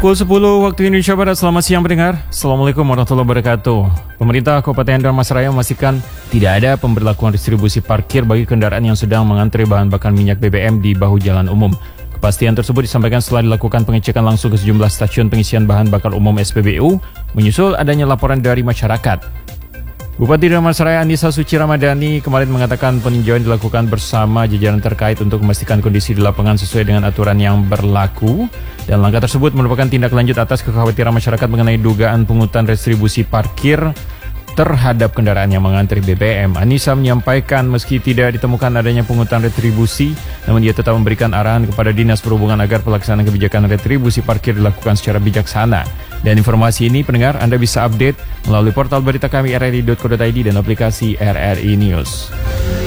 Pukul 10 waktu Indonesia Barat, selamat siang pendengar. Assalamualaikum warahmatullahi wabarakatuh. Pemerintah Kabupaten Dharmasraya memastikan tidak ada pemberlakuan distribusi parkir bagi kendaraan yang sedang mengantri bahan bakar minyak BBM di bahu jalan umum. Kepastian tersebut disampaikan setelah dilakukan pengecekan langsung ke sejumlah stasiun pengisian bahan bakar umum SPBU, menyusul adanya laporan dari masyarakat. Bupati Dharmasraya Anissa Suci Ramadhani kemarin mengatakan peninjauan dilakukan bersama jajaran terkait untuk memastikan kondisi di lapangan sesuai dengan aturan yang berlaku. Dan langkah tersebut merupakan tindak lanjut atas kekhawatiran masyarakat mengenai dugaan pungutan retribusi parkir terhadap kendaraan yang mengantri BBM. Anissa menyampaikan meski tidak ditemukan adanya pungutan retribusi, namun dia tetap memberikan arahan kepada Dinas Perhubungan agar pelaksanaan kebijakan retribusi parkir dilakukan secara bijaksana. Dan informasi ini pendengar Anda bisa update melalui portal berita kami rri.co.id dan aplikasi RRI News.